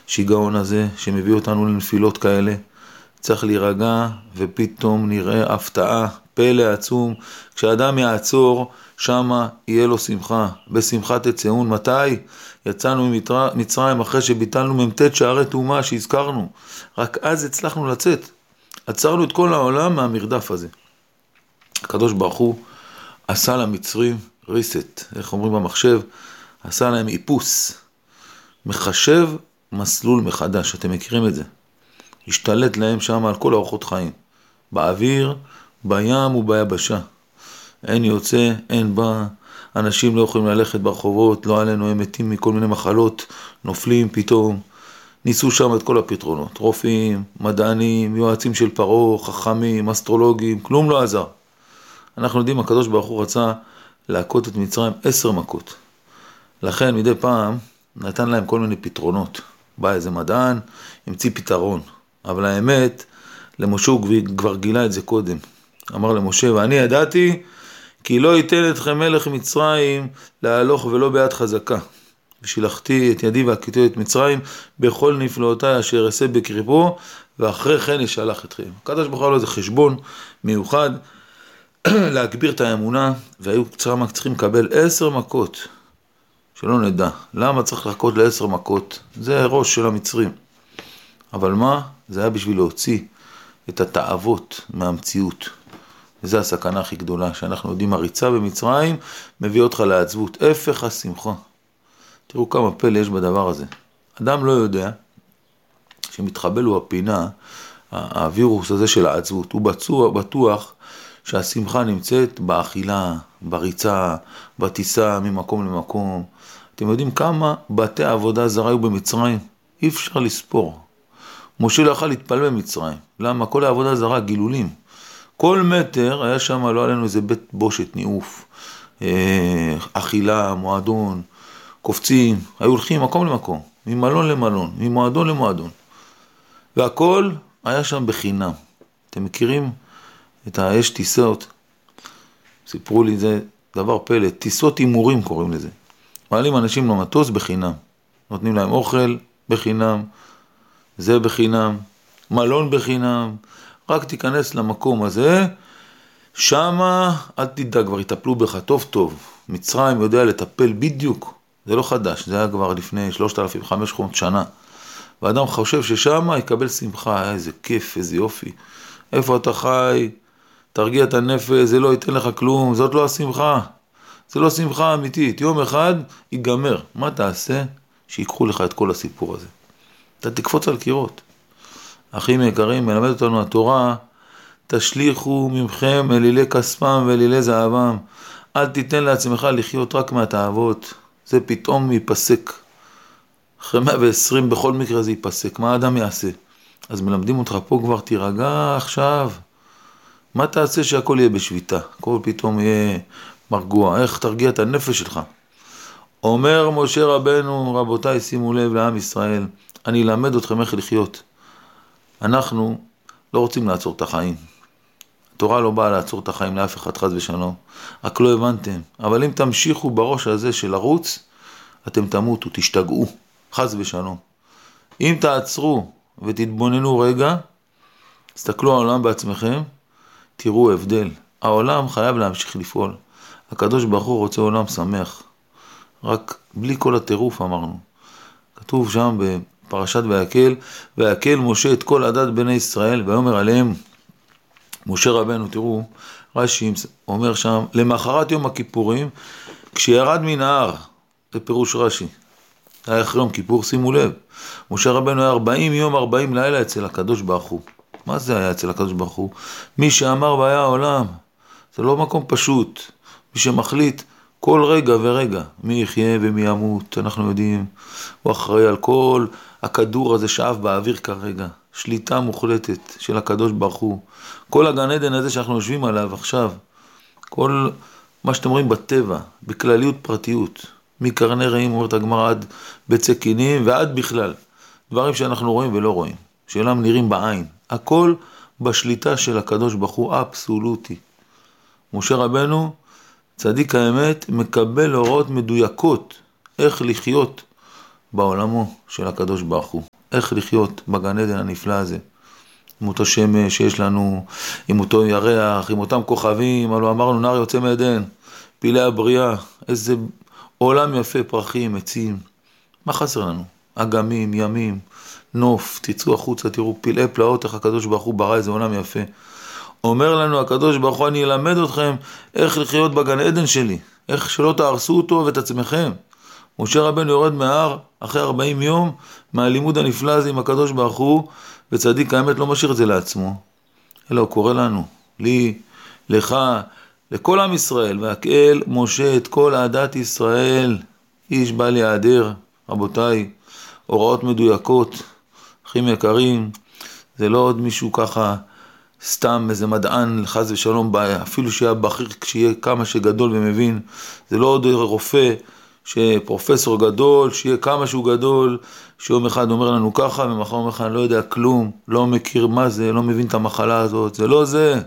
השיגעון הזה שמביא אותנו לנפילות כאלה. צריך להירגע ופתאום נראה הפתעה, פלא עצום. כשאדם יעצור, שמה יהיה לו שמחה. בשמחת תצאון. מתי? יצאנו ממצרים אחרי שביטלנו ממתת שערי תאומה שהזכרנו. רק אז הצלחנו לצאת. עצרנו את כל העולם מהמרדף הזה. הקדוש ברוך הוא עשה למצרים ריסט, איך אומרים במחשב? עשה להם איפוס. מחשב מסלול מחדש, אתם מכירים את זה. השתלט להם שם על כל אורחות חיים. באוויר, בים וביבשה. אין יוצא, אין בא. אנשים לא יכולים ללכת ברחובות, לא עלינו, הם מתים מכל מיני מחלות, נופלים פתאום. ניסו שם את כל הפתרונות. רופאים, מדענים, יועצים של פרעה, חכמים, אסטרולוגים, כלום לא עזר. אנחנו יודעים, הקדוש ברוך הוא רצה להכות את מצרים 10 מכות. לכן מדי פעם נתן להם כל מיני פתרונות. בא איזה מדען, המציא פתרון. אבל האמת, למשה הוא כבר גילה את זה קודם. אמר למשה, ואני ידעתי כי לא ייתן אתכם מלך מצרים להלוך ולא ביד חזקה. ושילחתי את ידי והכיתי את מצרים בכל נפלאותיי אשר אעשה בקריבו, ואחרי כן ישלח אתכם. הקדוש ברוך הוא לו איזה חשבון מיוחד להגביר את האמונה, והיו צריכים לקבל 10 מכות. שלא נדע. למה צריך לחכות ל10 מכות? זה ראש של המצרים. אבל מה? זה היה בשביל להוציא את התאוות מהמציאות. וזו הסכנה הכי גדולה, שאנחנו יודעים, הריצה במצרים מביא אותך לעצבות. הפך השמחה. תראו כמה פלא יש בדבר הזה. אדם לא יודע שמתחבל הוא הפינה, הווירוס הזה של העצבות. הוא בטוח שהשמחה נמצאת באכילה, בריצה, בטיסה ממקום למקום. אתם יודעים כמה בתי עבודה זרה היו במצרים? אי אפשר לספור. משה לא יכול להתפלל במצרים. למה? כל העבודה זרה, גילולים. כל מטר היה שם, לא עלינו איזה בית בושת, ניאוף, אכילה, מועדון, קופצים. היו הולכים מקום למקום, ממלון למלון, ממועדון למועדון. והכל היה שם בחינם. אתם מכירים יש טיסות, סיפרו לי זה דבר פלא, טיסות הימורים קוראים לזה. מעלים אנשים למטוס בחינם. נותנים להם אוכל בחינם, זה בחינם, מלון בחינם, רק תיכנס למקום הזה, שמה אל תדאג, כבר יטפלו בך טוב טוב. מצרים יודע לטפל בדיוק, זה לא חדש, זה היה כבר לפני 3,500 שנה. ואדם חושב ששמה יקבל שמחה, איזה כיף, איזה יופי. איפה אתה חי? תרגיע את הנפש, זה לא ייתן לך כלום, זאת לא השמחה. זה לא שמחה אמיתית, יום אחד ייגמר. מה תעשה? שיקחו לך את כל הסיפור הזה. אתה תקפוץ על קירות. אחים יקרים, מלמד אותנו התורה, תשליכו ממכם אלילי כספם ואלילי זהבם. אל תיתן לעצמך לחיות רק מהתאוות. זה פתאום ייפסק. אחרי 120 בכל מקרה זה ייפסק. מה האדם יעשה? אז מלמדים אותך פה כבר, תירגע עכשיו. מה תעשה שהכל יהיה בשביתה? הכל פתאום יהיה מרגוע. איך תרגיע את הנפש שלך? אומר משה רבנו, רבותיי, שימו לב לעם ישראל, אני אלמד אתכם איך לחיות. אנחנו לא רוצים לעצור את החיים. התורה לא באה לעצור את החיים לאף אחד, חס ושלום. רק לא הבנתם. אבל אם תמשיכו בראש הזה של ערוץ, אתם תמותו, תשתגעו, חס ושלום. אם תעצרו ותתבוננו רגע, תסתכלו על העולם בעצמכם, תראו הבדל. העולם חייב להמשיך לפעול. הקדוש ברוך הוא רוצה עולם שמח. רק בלי כל הטירוף אמרנו. כתוב שם בפרשת ויקל, ויקל משה את כל עדת בני ישראל, ויאמר עליהם, משה רבנו, תראו, רש"י אומר שם, למחרת יום הכיפורים, כשירד מן ההר, זה פירוש רש"י, זה היה אחרי יום כיפור, שימו לב, משה רבנו היה 40 יום 40 לילה אצל הקדוש ברוך הוא. מה זה היה אצל הקדוש ברוך הוא? מי שאמר והיה העולם, זה לא מקום פשוט, מי שמחליט כל רגע ורגע, מי יחיה ומי ימות, אנחנו יודעים, הוא אחראי על כל הכדור הזה שאף באוויר כרגע, שליטה מוחלטת של הקדוש ברוך הוא, כל הגן עדן הזה שאנחנו יושבים עליו עכשיו, כל מה שאתם רואים בטבע, בכלליות פרטיות, מקרני רעים, אומרת הגמרא, עד בצע קינים ועד בכלל, דברים שאנחנו רואים ולא רואים, שאינם נראים בעין, הכל בשליטה של הקדוש ברוך הוא אבסולוטי. משה רבנו, צדיק האמת, מקבל הוראות מדויקות איך לחיות בעולמו של הקדוש ברוך הוא. איך לחיות בגן עדן הנפלא הזה. עם אותו שמש שיש לנו, עם אותו ירח, עם אותם כוכבים, הלוא אמרנו נער יוצא מעדן, פילי הבריאה, איזה עולם יפה, פרחים, עצים. מה חסר לנו? אגמים, ימים, נוף, תצאו החוצה, תראו פלאי פלאות, איך הקדוש ברוך הוא ברא איזה עולם יפה. אומר לנו הקדוש ברוך הוא, אני אלמד אתכם איך לחיות בגן עדן שלי, איך שלא תהרסו אותו ואת עצמכם. משה רבנו יורד מההר אחרי 40 יום מהלימוד הנפלא הזה עם הקדוש ברוך הוא, וצדיק האמת לא משאיר את זה לעצמו, אלא הוא קורא לנו, לי, לך, לכל עם ישראל, והקהל משה את כל עדת ישראל, איש בא להיעדר, רבותיי, הוראות מדויקות, אחים יקרים, זה לא עוד מישהו ככה, סתם איזה מדען, חס ושלום, אפילו שיהיה בכיר, שיהיה כמה שגדול ומבין, זה לא עוד רופא, שפרופסור גדול, שיהיה כמה שהוא גדול, שיום אחד אומר לנו ככה, ומחר אומר לך, אני לא יודע כלום, לא מכיר מה זה, לא מבין את המחלה הזאת, זה לא זה.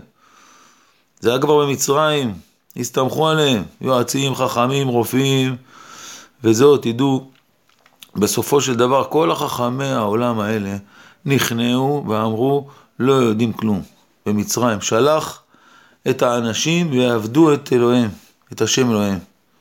זה היה כבר במצרים, הסתמכו עליהם, יועצים, חכמים, רופאים, וזאת, תדעו, בסופו של דבר, כל החכמי העולם האלה נכנעו ואמרו, לא יודעים כלום. במצרים שלח את האנשים ויעבדו את אלוהים, את השם אלוהים.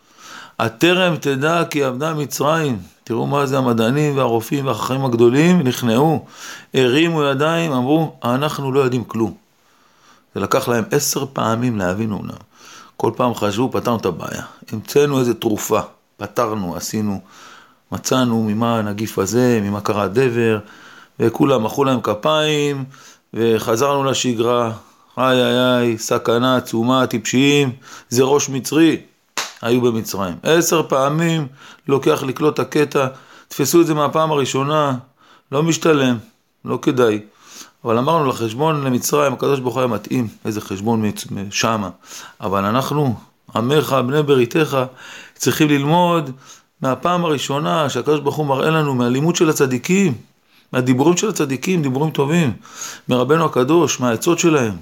הטרם תדע כי עבדה מצרים. תראו מה זה המדענים והרופאים והחכמים הגדולים, נכנעו, הרימו ידיים, אמרו, אנחנו לא יודעים כלום. זה לקח להם 10 פעמים להבין אומנם. כל פעם חשבו, פתרנו את הבעיה. המצאנו איזה תרופה, פתרנו, עשינו, מצאנו ממה הנגיף הזה, ממה קרה דבר, וכולם מחאו להם כפיים, וחזרנו לשגרה, איי, סכנה, עצומה, טיפשיים, זה ראש מצרי. היו במצרים. 10 פעמים לוקח לקלוט הקטע, תפסו את זה מהפעם הראשונה, לא משתלם, לא כדאי. אבל אמרנו לחשבון למצרים, הקדוש ברוך הוא היה מתאים, איזה חשבון שמה. אבל אנחנו, עמך, בני בריתך, צריכים ללמוד מהפעם הראשונה, שהקדוש ברוך הוא מראה לנו מהלימוד של הצדיקים, מהדיבורים של הצדיקים, דיבורים טובים, מרבנו הקדוש, מהעצות שלהם,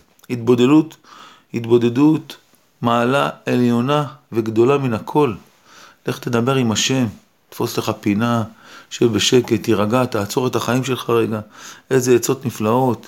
התבודדות, מעלה עליונה וגדולה מן הכל. לך תדבר עם השם, תפוס לך פינה, שב בשקט, תירגע, תעצור את החיים שלך רגע. איזה עצות נפלאות,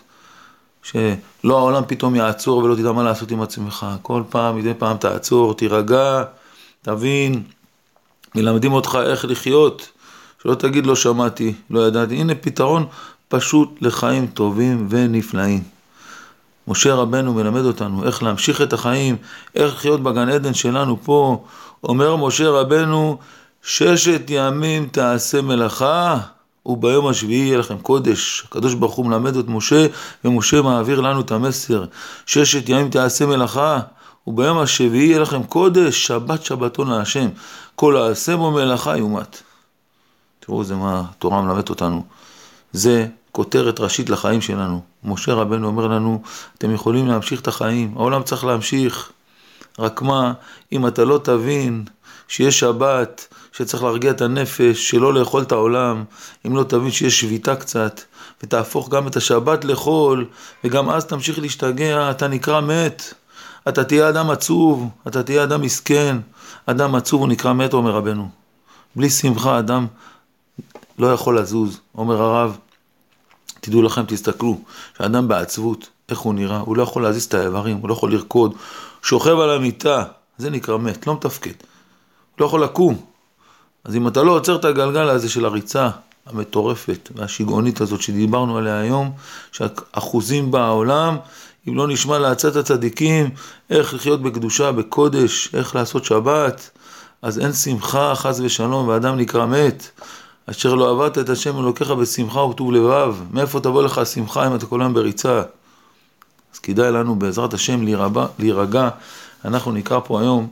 שלא העולם פתאום יעצור ולא תדע מה לעשות עם עצמך. כל פעם, מדי פעם תעצור, תירגע, תבין, מלמדים אותך איך לחיות, שלא תגיד לא שמעתי, לא ידעתי. הנה פתרון פשוט לחיים טובים ונפלאים. משה רבנו מלמד אותנו איך להמשיך את החיים, איך לחיות בגן עדן שלנו פה. אומר משה רבנו, 6 ימים תעשה מלאכה, וביום השביעי יהיה לכם קודש. הקדוש ברוך הוא מלמד את משה, ומשה מעביר לנו את המסר. 6 ימים תעשה מלאכה, וביום השביעי יהיה לכם קודש, שבת שבתון להשם. כל העשה בו מלאכה יומת. תראו, זה מה התורה מלמד אותנו. זה כותרת ראשית לחיים שלנו. משה רבנו אומר לנו, אתם יכולים להמשיך את החיים, העולם צריך להמשיך. רק מה, אם אתה לא תבין שיש שבת, שצריך להרגיע את הנפש, שלא לאכול את העולם, אם לא תבין שיש שביתה קצת, ותהפוך גם את השבת לאכול, וגם אז תמשיך להשתגע, אתה נקרא מת, אתה תהיה אדם עצוב, אתה תהיה אדם מסכן, אדם עצוב הוא נקרא מת, אומר רבנו. בלי שמחה אדם לא יכול לזוז, אומר הרב, תדעו לכם, תסתכלו, שהאדם בעצבות, איך הוא נראה, הוא לא יכול להזיז את האיברים, הוא לא יכול לרקוד, שוכב על המיטה, זה נקרא מת, לא מתפקד, הוא לא יכול לקום. אז אם אתה לא עוצר את הגלגל הזה של הריצה המטורפת והשיגעונית הזאת שדיברנו עליה היום, שאחוזים בעולם, אם לא נשמע לעצת הצדיקים, איך לחיות בקדושה, בקודש, איך לעשות שבת, אז אין שמחה, חס ושלום, ואדם נקרא מת. אשר לא עבדת את השם אלוקיך בשמחה וטוב לבב. מאיפה תבוא לך שמחה אם אתה כל היום בריצה? אז כדאי לנו בעזרת השם להירגע. אנחנו נקרא פה היום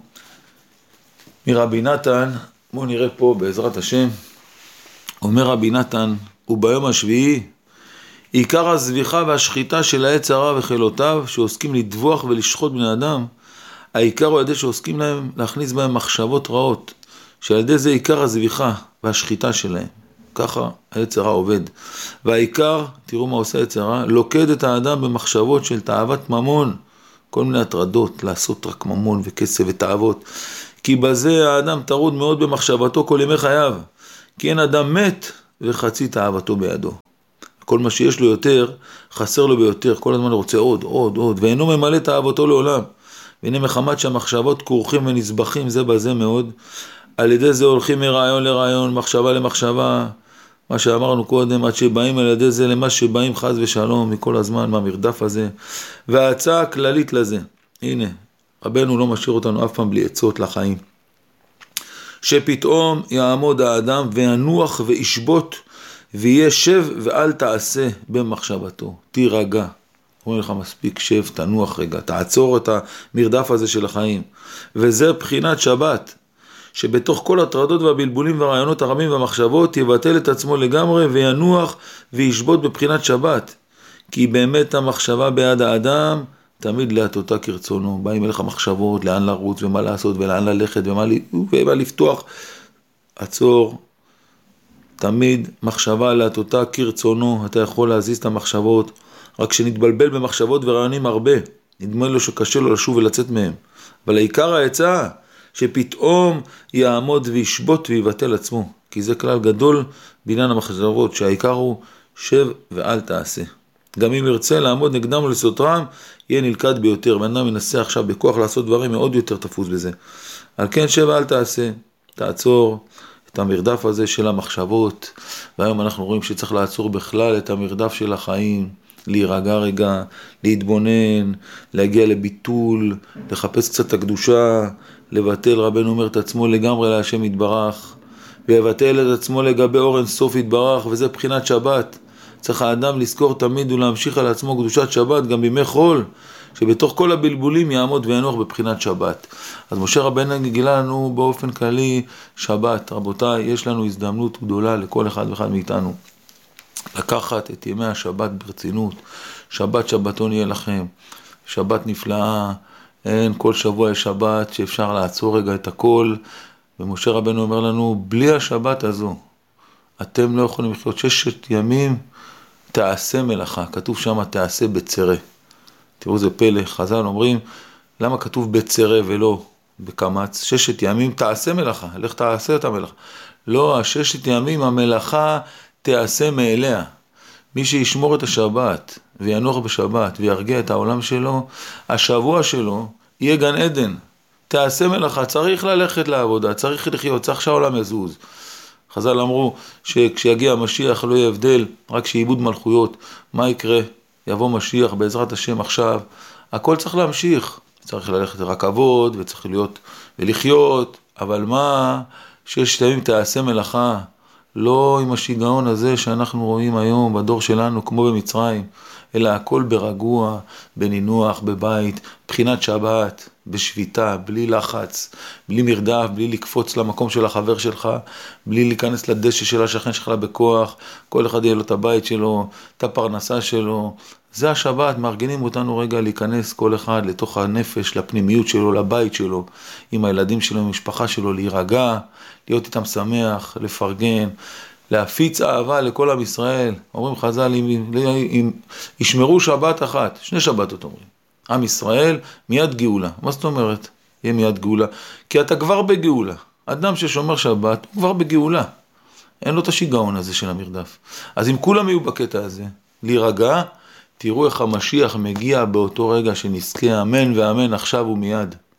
מרבי נתן, בואו נראה פה בעזרת השם. אומר רבי נתן, וביום השביעי, עיקר הזביחה והשחיטה של העץ הרע וחילותיו, שעוסקים לדבוח ולשחוט בני אדם, העיקר הוא ידי שעוסקים להם להכניס בהם מחשבות רעות, שעל ידי זה עיקר הזביחה והשחיטה שלהם. ככה העץ הרע עובד. והעיקר, תראו מה עושה העץ הרע, לוקד את האדם במחשבות של תאוות ממון, כל מיני הטרדות, לעשות רק ממון וכסף ותאוות, כי בזה האדם טרוד מאוד במחשבתו כל ימי חייו. כי אין אדם מת וחצי תאוותו בידו. כל מה שיש לו יותר, חסר לו ביותר, כל הזמן רוצה עוד, עוד, עוד, ואינו ממלא תאוותו לעולם. והנה מחמת שהמחשבות כורכים ונסבכים זה בזה מאוד, על ידי זה הולכים מרעיון לרעיון, מחשבה למחשבה, מה שאמרנו קודם, עד שבאים על ידי זה למה שבאים חס ושלום מכל הזמן, מהמרדף הזה, וההצעה הכללית לזה, הנה, רבנו לא משאיר אותנו אף פעם בלי עצות לחיים, שפתאום יעמוד האדם וינוח וישבות, ויהיה שב ואל תעשה במחשבתו, תירגע. אומרים לך מספיק שב, תנוח רגע, תעצור את המרדף הזה של החיים. וזה בחינת שבת, שבתוך כל הטרדות והבלבולים והרעיונות הרבים והמחשבות, יבטל את עצמו לגמרי וינוח וישבות בבחינת שבת. כי באמת המחשבה ביד האדם, תמיד להטוטה כרצונו. באים אליך מחשבות, לאן לרוץ ומה לעשות ולאן ללכת ומה לפתוח. עצור. תמיד מחשבה להטוטה כרצונו, אתה יכול להזיז את המחשבות, רק שנתבלבל במחשבות ורעיונים הרבה, נדמה לו שקשה לו לשוב ולצאת מהם. אבל העיקר העצה, שפתאום יעמוד וישבות ויבטל עצמו, כי זה כלל גדול בעניין המחשבות, שהעיקר הוא שב ואל תעשה. גם אם ירצה לעמוד נגדם ולסותרם, יהיה נלכד ביותר, בן אדם מנסה עכשיו בכוח לעשות דברים מאוד יותר תפוס בזה. על כן שב ואל תעשה, תעצור את המרדף הזה של המחשבות, והיום אנחנו רואים שצריך לעצור בכלל את המרדף של החיים, להירגע רגע, להתבונן, להגיע לביטול, לחפש קצת את הקדושה, לבטל, רבנו אומר את עצמו לגמרי להשם יתברך, ויבטל את עצמו לגבי אור אין סוף יתברך, וזה בחינת שבת. צריך האדם לזכור תמיד ולהמשיך על עצמו קדושת שבת, גם בימי חול, שבתוך כל הבלבולים יעמוד וינוח בבחינת שבת. אז משה רבנו גילה לנו באופן כללי שבת. רבותיי, יש לנו הזדמנות גדולה לכל אחד ואחד מאיתנו, לקחת את ימי השבת ברצינות. שבת שבתון יהיה לכם, שבת נפלאה, אין, כל שבוע יש שבת שאפשר לעצור רגע את הכל, ומשה רבנו אומר לנו, בלי השבת הזו, אתם לא יכולים לחיות 6 ימים, תעשה מלאכה, כתוב שם תעשה בצרה. תראו זה פלא, חז"ל אומרים, למה כתוב בצרה ולא בקמץ? 6 ימים תעשה מלאכה, לך תעשה את המלאכה. לא, 6 ימים המלאכה תעשה מאליה. מי שישמור את השבת וינוח בשבת וירגיע את העולם שלו, השבוע שלו יהיה גן עדן. תעשה מלאכה, צריך ללכת לעבודה, צריך לחיות, צריך שהעולם יזוז. חז"ל אמרו שכשיגיע המשיח לא יהיה הבדל, רק שעיבוד מלכויות. מה יקרה? יבוא משיח בעזרת השם עכשיו, הכל צריך להמשיך. צריך ללכת לרכבות וצריך להיות ולחיות, אבל מה? 6 ימים תעשה מלאכה. לא עם השיגעון הזה שאנחנו רואים היום בדור שלנו כמו במצרים, אלא הכל ברגוע, בנינוח, בבית, בחינת שבת, בשביתה, בלי לחץ, בלי מרדף, בלי לקפוץ למקום של החבר שלך, בלי להיכנס לדשא של השכן שלך בכוח, כל אחד יהיה לו את הבית שלו, את הפרנסה שלו. זה השבת, מארגנים אותנו רגע להיכנס כל אחד לתוך הנפש, לפנימיות שלו, לבית שלו, עם הילדים שלו, עם המשפחה שלו, להירגע, להיות איתם שמח, לפרגן, להפיץ אהבה לכל עם ישראל. אומרים חז"ל, אם ישמרו שבת אחת, 2 שבתות אומרים, עם ישראל מיד גאולה. מה זאת אומרת? יהיה מיד גאולה. כי אתה כבר בגאולה. אדם ששומר שבת הוא כבר בגאולה. אין לו את השיגעון הזה של המרדף. אז אם כולם יהיו בקטע הזה, להירגע, תראו איך המשיח מגיע באותו רגע שנזכה, אמן ואמן עכשיו ומיד.